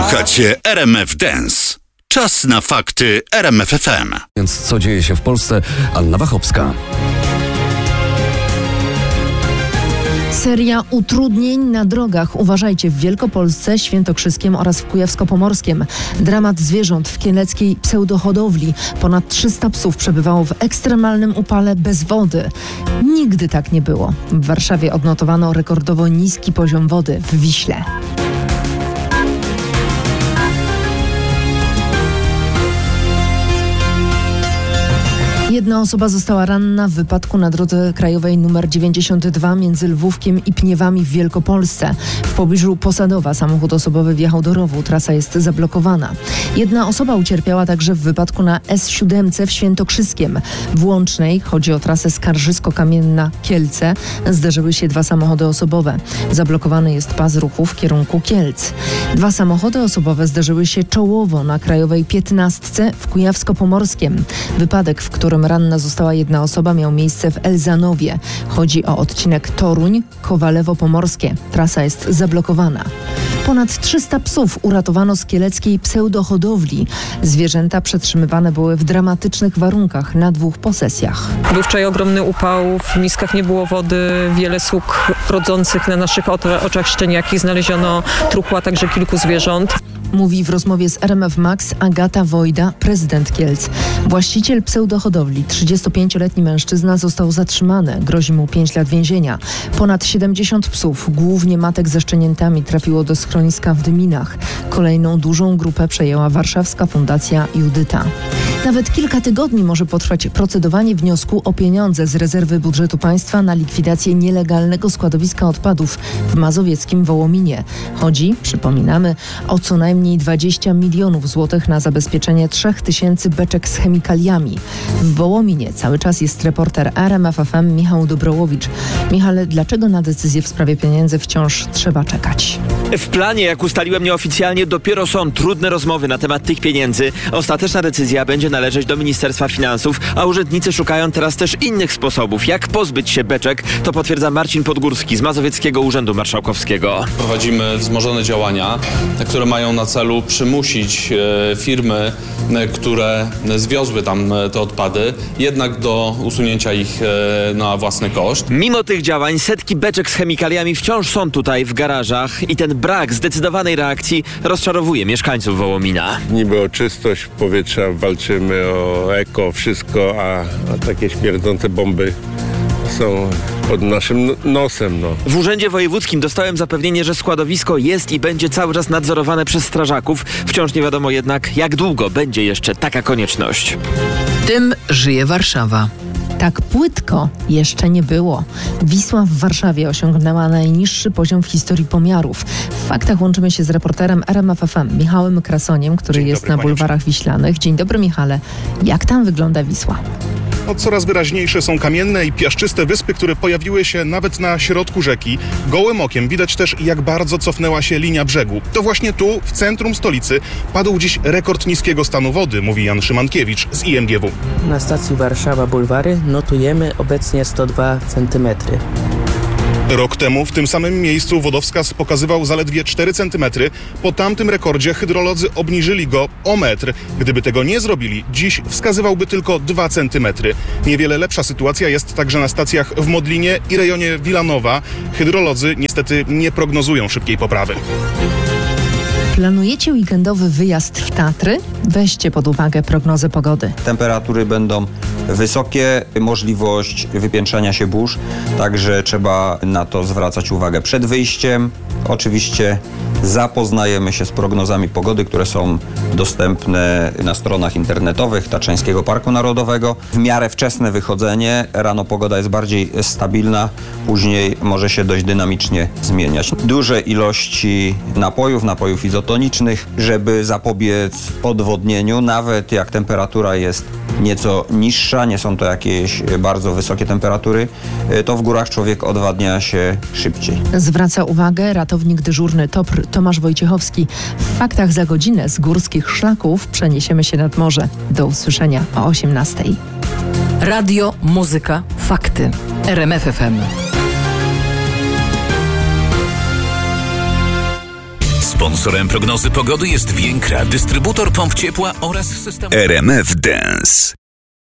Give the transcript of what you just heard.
Słuchacie RMF Dance. Czas na fakty RMF FM. Więc co dzieje się w Polsce? Anna Wachowska. Seria utrudnień na drogach. Uważajcie, w Wielkopolsce, Świętokrzyskiem oraz w Kujawsko-Pomorskiem. Dramat zwierząt w kieleckiej pseudohodowli. Ponad 300 psów przebywało w ekstremalnym upale bez wody. Nigdy tak nie było. W Warszawie odnotowano rekordowo niski poziom wody w Wiśle. Jedna osoba została ranna w wypadku na drodze krajowej nr 92 między Lwówkiem i Pniewami w Wielkopolsce. W pobliżu Posadowa samochód osobowy wjechał do rowu. Trasa jest zablokowana. Jedna osoba ucierpiała także w wypadku na S7 w Świętokrzyskiem. W Łącznej, chodzi o trasę Skarżysko-Kamienna-Kielce, zderzyły się dwa samochody osobowe. Zablokowany jest pas ruchu w kierunku Kielc. Dwa samochody osobowe zderzyły się czołowo na krajowej 15 w Kujawsko-Pomorskiem. Wypadek, w którym ranna została jedna osoba, miał miejsce w Elzanowie. Chodzi o odcinek Toruń-Kowalewo-Pomorskie. Trasa jest zablokowana. Ponad 300 psów uratowano z kieleckiej pseudohodowli. Zwierzęta przetrzymywane były w dramatycznych warunkach na 2 posesjach. Był wczoraj ogromny upał, w miskach nie było wody, wiele sług rodzących na naszych oczach szczeniaki. Znaleziono truchła także kilku zwierząt. Mówi w rozmowie z RMF Max Agata Wojda, prezydent Kielc. Właściciel pseudohodowli, 35-letni mężczyzna, został zatrzymany. Grozi mu 5 lat więzienia. Ponad 70 psów, głównie matek ze szczeniętami, trafiło do schroniska w Dyminach. Kolejną dużą grupę przejęła warszawska Fundacja Judyta. Nawet kilka tygodni może potrwać procedowanie wniosku o pieniądze z rezerwy budżetu państwa na likwidację nielegalnego składowiska odpadów w mazowieckim Wołominie. Chodzi, przypominamy, o co najmniej 20 milionów złotych na zabezpieczenie 3000 beczek z chemikaliami. W Wołominie cały czas jest reporter RMF FM Michał Dobrołowicz. Michale, dlaczego na decyzję w sprawie pieniędzy wciąż trzeba czekać? W planie, jak ustaliłem nieoficjalnie, dopiero są trudne rozmowy na temat tych pieniędzy. Ostateczna decyzja będzie należeć do Ministerstwa Finansów, a urzędnicy szukają teraz też innych sposobów, jak pozbyć się beczek. To potwierdza Marcin Podgórski z Mazowieckiego Urzędu Marszałkowskiego. Prowadzimy wzmożone działania, które mają na celu przymusić firmy, które zwiozły tam te odpady, jednak do usunięcia ich na własny koszt. Mimo tych działań setki beczek z chemikaliami wciąż są tutaj w garażach i ten brak zdecydowanej reakcji rozczarowuje mieszkańców Wołomina. Niby o czystość powietrza walczymy, o eko, wszystko, a takie śmierdzące bomby są pod naszym nosem. W Urzędzie Wojewódzkim dostałem zapewnienie, że składowisko jest i będzie cały czas nadzorowane przez strażaków. Wciąż nie wiadomo jednak, jak długo będzie jeszcze taka konieczność. Tym żyje Warszawa. Tak płytko jeszcze nie było. Wisła w Warszawie osiągnęła najniższy poziom w historii pomiarów. W faktach łączymy się z reporterem RMF FM Michałem Krasoniem, który jest na bulwarach wiślanych. Dzień dobry, Michale. Jak tam wygląda Wisła? Coraz wyraźniejsze są kamienne i piaszczyste wyspy, które pojawiły się nawet na środku rzeki. Gołym okiem widać też, jak bardzo cofnęła się linia brzegu. To właśnie tu, w centrum stolicy, padł dziś rekord niskiego stanu wody, mówi Jan Szymankiewicz z IMGW. Na stacji Warszawa Bulwary notujemy obecnie 102 cm. Rok temu w tym samym miejscu wodowskaz pokazywał zaledwie 4 cm. Po tamtym rekordzie hydrolodzy obniżyli go o metr. Gdyby tego nie zrobili, dziś wskazywałby tylko 2 cm. Niewiele lepsza sytuacja jest także na stacjach w Modlinie i rejonie Wilanowa. Hydrolodzy niestety nie prognozują szybkiej poprawy. Planujecie weekendowy wyjazd w Tatry? Weźcie pod uwagę prognozę pogody. Temperatury będą wysokie, możliwość wypiętrzania się burz, także trzeba na to zwracać uwagę przed wyjściem. Oczywiście zapoznajemy się z prognozami pogody, które są dostępne na stronach internetowych Tatrzańskiego Parku Narodowego. W miarę wczesne wychodzenie, rano pogoda jest bardziej stabilna, później może się dość dynamicznie zmieniać. Duże ilości napojów izotonicznych, żeby zapobiec odwodnieniu, nawet jak temperatura jest nieco niższa, nie są to jakieś bardzo wysokie temperatury, to w górach człowiek odwadnia się szybciej. Zwraca uwagę ratownik dyżurny TOPR Tomasz Wojciechowski. W faktach za godzinę z górskich szlaków przeniesiemy się nad morze. Do usłyszenia o 18:00. Radio, muzyka, fakty. RMF FM. Sponsorem prognozy pogody jest Więkra, dystrybutor pomp ciepła oraz system RMF Dance.